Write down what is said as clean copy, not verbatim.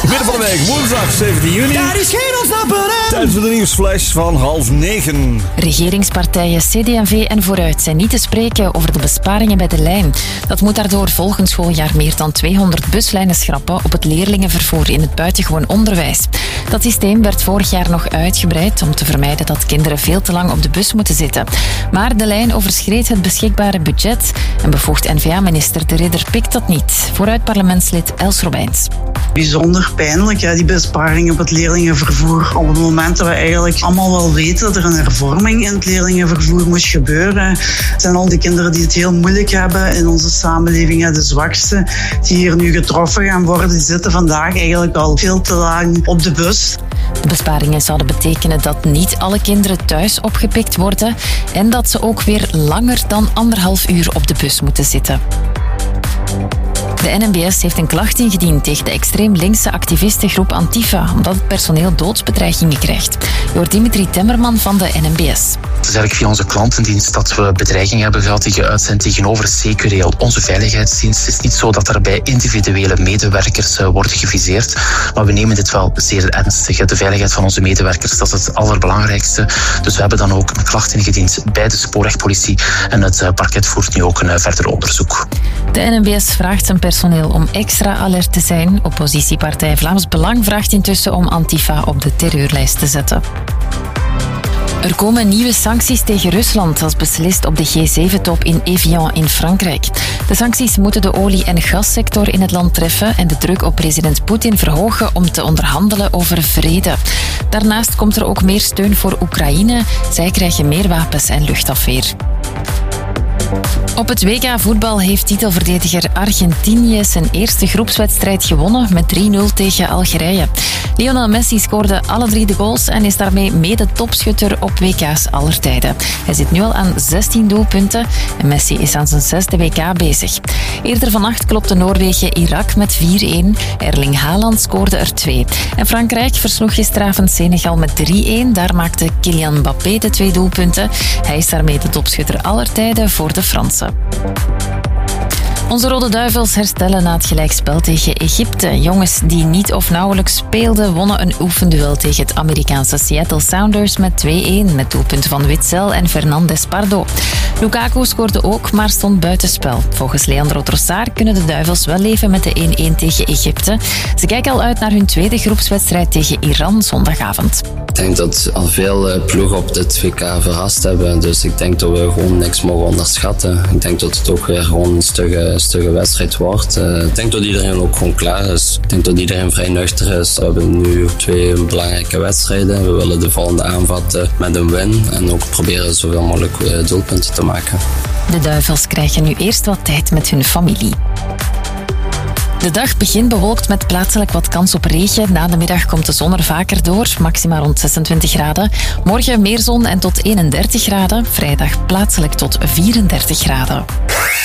Midden van de week, woensdag 17 juni. Daar is geen ontsnappen, hè? Tijd voor de nieuwsflash van 8:30. Regeringspartijen CD&V en Vooruit zijn niet te spreken over de besparingen bij de lijn. Dat moet daardoor volgend schooljaar meer dan 200 buslijnen schrappen op het leerlingenvervoer in het buitengewoon onderwijs. Dat systeem werd vorig jaar nog uitgebreid om te vermijden dat kinderen veel te lang op de bus moeten zitten. Maar de lijn overschreed het beschikbare budget en bevoegd N-VA-minister De Ridder pikt dat niet. Vooruit parlementslid Els Robijns. Bijzonder pijnlijk, die besparingen op het leerlingenvervoer. Op het moment dat we eigenlijk allemaal wel weten dat er een hervorming in het leerlingenvervoer moest gebeuren. Het zijn al die kinderen die het heel moeilijk hebben in onze samenleving, de zwakste, die hier nu getroffen gaan worden. Die zitten vandaag eigenlijk al veel te lang op de bus. De besparingen zouden betekenen dat niet alle kinderen thuis opgepikt worden en dat ze ook weer langer dan 1,5 uur op de bus moeten zitten. De NMBS heeft een klacht ingediend tegen de extreem linkse activistengroep Antifa, omdat het personeel doodsbedreigingen krijgt. Door Dimitri Temmerman van de NMBS. Het is eigenlijk via onze klantendienst dat we bedreigingen hebben gehad die geuit zijn tegenover Secureel, onze veiligheidsdienst. Het is niet zo dat er bij individuele medewerkers wordt geviseerd, maar we nemen dit wel zeer ernstig. De veiligheid van onze medewerkers, dat is het allerbelangrijkste. Dus we hebben dan ook een klacht ingediend bij de spoorwegpolitie en het parket voert nu ook een verder onderzoek. De NMBS vraagt zijn personeel om extra alert te zijn. Oppositiepartij Vlaams Belang vraagt intussen om Antifa op de terreurlijst te zetten. Er komen nieuwe sancties tegen Rusland als beslist op de G7-top in Evian in Frankrijk. De sancties moeten de olie- en gassector in het land treffen en de druk op president Poetin verhogen om te onderhandelen over vrede. Daarnaast komt er ook meer steun voor Oekraïne. Zij krijgen meer wapens en luchtafweer. Op het WK voetbal heeft titelverdediger Argentinië zijn eerste groepswedstrijd gewonnen met 3-0 tegen Algerije. Lionel Messi scoorde alle 3 de goals en is daarmee mede topschutter op WK's aller tijden. Hij zit nu al aan 16 doelpunten en Messi is aan zijn 6e WK bezig. Eerder vannacht klopte Noorwegen Irak met 4-1. Erling Haaland scoorde er 2. En Frankrijk versloeg gisteravond Senegal met 3-1. Daar maakte Kylian Mbappé de 2 doelpunten. Hij is daarmee de topschutter aller tijden voor de Fransen. Onze Rode Duivels herstellen na het gelijkspel tegen Egypte. Jongens die niet of nauwelijks speelden, wonnen een oefenduel tegen het Amerikaanse Seattle Sounders met 2-1, met doelpunten van Witsel en Fernandes Pardo. Lukaku scoorde ook, maar stond buitenspel. Volgens Leandro Trossard kunnen de Duivels wel leven met de 1-1 tegen Egypte. Ze kijken al uit naar hun tweede groepswedstrijd tegen Iran zondagavond. Ik denk dat al veel ploegen op dit WK verrast hebben. Dus ik denk dat we gewoon niks mogen onderschatten. Ik denk dat het ook weer gewoon een stugge wedstrijd wordt. Ik denk dat iedereen ook gewoon klaar is. Ik denk dat iedereen vrij nuchter is. We hebben nu 2 belangrijke wedstrijden. We willen de volgende aanvatten met een win. En ook proberen zoveel mogelijk doelpunten te maken. De Duivels krijgen nu eerst wat tijd met hun familie. De dag begint bewolkt met plaatselijk wat kans op regen. Na de middag komt de zon er vaker door, maximaal rond 26 graden. Morgen meer zon en tot 31 graden. Vrijdag plaatselijk tot 34 graden.